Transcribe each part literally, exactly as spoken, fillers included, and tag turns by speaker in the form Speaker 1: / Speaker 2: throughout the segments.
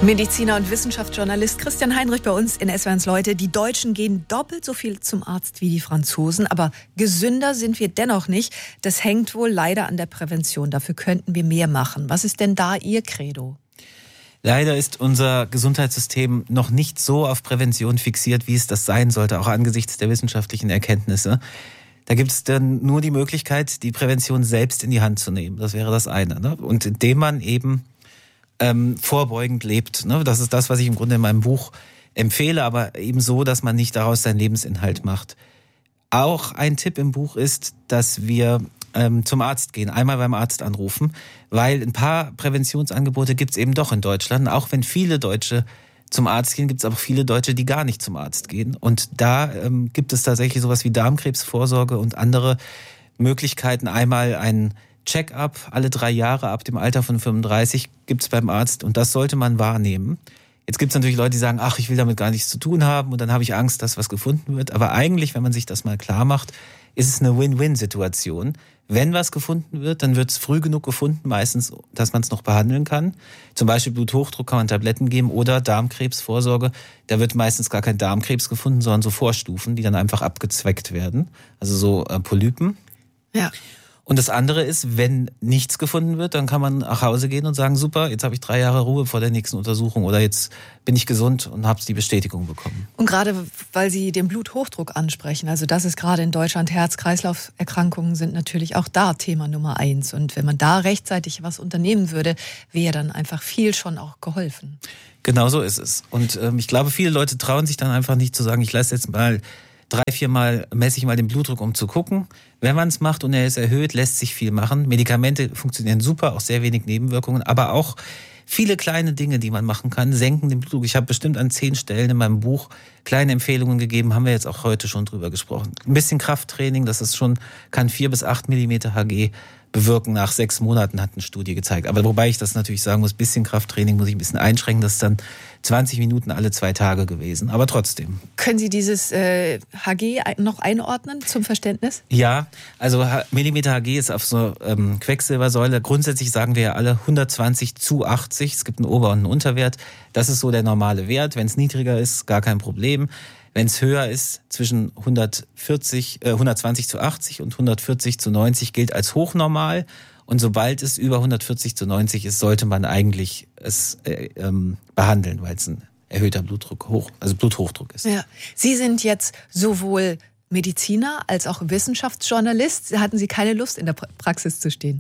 Speaker 1: Mediziner und Wissenschaftsjournalist Christian Heinrich bei uns in S W R eins Leute. Die Deutschen gehen doppelt so viel zum Arzt wie die Franzosen, aber gesünder sind wir dennoch nicht. Das hängt wohl leider an der Prävention. Dafür könnten wir mehr machen. Was ist denn da Ihr Credo?
Speaker 2: Leider ist unser Gesundheitssystem noch nicht so auf Prävention fixiert, wie es das sein sollte, auch angesichts der wissenschaftlichen Erkenntnisse. Da gibt es dann nur die Möglichkeit, die Prävention selbst in die Hand zu nehmen. Das wäre das eine, ne? Und indem man eben ähm, vorbeugend lebt. Ne? Das ist das, was ich im Grunde in meinem Buch empfehle, aber eben so, dass man nicht daraus seinen Lebensinhalt macht. Auch ein Tipp im Buch ist, dass wir ähm, zum Arzt gehen, einmal beim Arzt anrufen, weil ein paar Präventionsangebote gibt es eben doch in Deutschland. Auch wenn viele Deutsche zum Arzt gehen, gibt es auch viele Deutsche, die gar nicht zum Arzt gehen. Und da ähm, gibt es tatsächlich sowas wie Darmkrebsvorsorge und andere Möglichkeiten. Einmal ein Check-up alle drei Jahre ab dem Alter von fünfunddreißig gibt es beim Arzt und das sollte man wahrnehmen. Jetzt gibt es natürlich Leute, die sagen, ach, ich will damit gar nichts zu tun haben und dann habe ich Angst, dass was gefunden wird. Aber eigentlich, wenn man sich das mal klar macht, ist es eine Win-Win-Situation. Wenn was gefunden wird, dann wird es früh genug gefunden, meistens, dass man es noch behandeln kann. Zum Beispiel Bluthochdruck kann man Tabletten geben oder Darmkrebsvorsorge. Da wird meistens gar kein Darmkrebs gefunden, sondern so Vorstufen, die dann einfach abgezweckt werden. Also so äh, Polypen.
Speaker 1: Ja.
Speaker 2: Und das andere ist, wenn nichts gefunden wird, dann kann man nach Hause gehen und sagen, super, jetzt habe ich drei Jahre Ruhe vor der nächsten Untersuchung oder jetzt bin ich gesund und habe die Bestätigung bekommen.
Speaker 1: Und gerade, weil Sie den Bluthochdruck ansprechen, also das ist gerade in Deutschland, Herz-Kreislauf-Erkrankungen sind natürlich auch da Thema Nummer eins. Und wenn man da rechtzeitig was unternehmen würde, wäre dann einfach viel schon auch geholfen.
Speaker 2: Genau so ist es. Und ähm, ich glaube, viele Leute trauen sich dann einfach nicht zu sagen, ich lasse jetzt mal drei, vier Mal messe ich mal den Blutdruck, um zu gucken. Wenn man es macht und er ist erhöht, lässt sich viel machen. Medikamente funktionieren super, auch sehr wenig Nebenwirkungen, aber auch viele kleine Dinge, die man machen kann, senken den Blutdruck. Ich habe bestimmt an zehn Stellen in meinem Buch kleine Empfehlungen gegeben, haben wir jetzt auch heute schon drüber gesprochen. Ein bisschen Krafttraining, das ist schon, kann vier bis acht Millimeter Hg bewirken nach sechs Monaten, hat eine Studie gezeigt. Aber wobei ich das natürlich sagen muss, ein bisschen Krafttraining muss ich ein bisschen einschränken, das ist dann zwanzig Minuten alle zwei Tage gewesen, aber trotzdem.
Speaker 1: Können Sie dieses äh, Hg noch einordnen zum Verständnis?
Speaker 2: Ja, also Millimeter Hg ist auf so ähm, Quecksilbersäule. Grundsätzlich sagen wir ja alle hundertzwanzig zu achtzig. Es gibt einen Ober- und einen Unterwert. Das ist so der normale Wert. Wenn es niedriger ist, gar kein Problem. Wenn es höher ist, zwischen hundertvierzig, äh, hundertzwanzig zu achtzig und hundertvierzig zu neunzig gilt als hochnormal. Und sobald es über hundertvierzig zu neunzig ist, sollte man eigentlich es äh, ähm, behandeln, weil es ein erhöhter Blutdruck hoch, also Bluthochdruck ist. Ja.
Speaker 1: Sie sind jetzt sowohl Mediziner als auch Wissenschaftsjournalist. Hatten Sie keine Lust, in der Praxis zu stehen?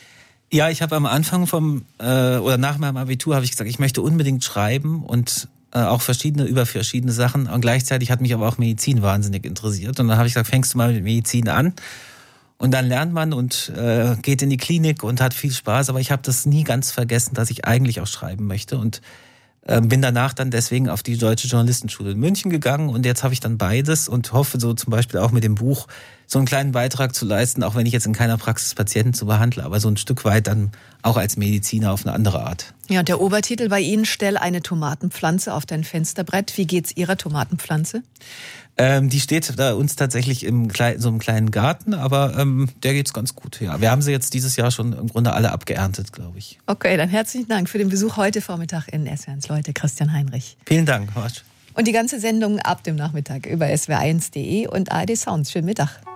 Speaker 2: Ja, ich habe am Anfang vom äh, oder nach meinem Abitur habe ich gesagt, ich möchte unbedingt schreiben und äh, auch verschiedene über verschiedene Sachen. Und gleichzeitig hat mich aber auch Medizin wahnsinnig interessiert. Und dann habe ich gesagt, fängst du mal mit Medizin an. Und dann lernt man und äh, geht in die Klinik und hat viel Spaß. Aber ich habe das nie ganz vergessen, dass ich eigentlich auch schreiben möchte. Und äh, bin danach dann deswegen auf die Deutsche Journalistenschule in München gegangen. Und jetzt habe ich dann beides und hoffe so zum Beispiel auch mit dem Buch so einen kleinen Beitrag zu leisten, auch wenn ich jetzt in keiner Praxis Patienten zu behandle, aber so ein Stück weit dann auch als Mediziner auf eine andere Art.
Speaker 1: Ja, und der Obertitel bei Ihnen, stell eine Tomatenpflanze auf dein Fensterbrett. Wie geht's Ihrer Tomatenpflanze?
Speaker 2: Ähm, die steht da uns tatsächlich im Kle- so einem kleinen Garten, aber ähm, der geht's ganz gut. Ja, wir haben sie jetzt dieses Jahr schon im Grunde alle abgeerntet, glaube ich.
Speaker 1: Okay, dann herzlichen Dank für den Besuch heute Vormittag in S W R eins Leute, Christian Heinrich.
Speaker 2: Vielen Dank, Horst.
Speaker 1: Und die ganze Sendung ab dem Nachmittag über S W R eins punkt de und A R D Sounds. Schönen Mittag.